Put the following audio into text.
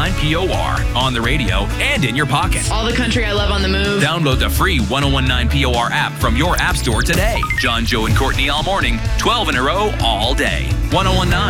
POR on the radio and in your pocket. All the country I love on the move. Download the free 1019 POR app from your app store today. John, Joe, and Courtney all morning, 12 in a row all day. 1019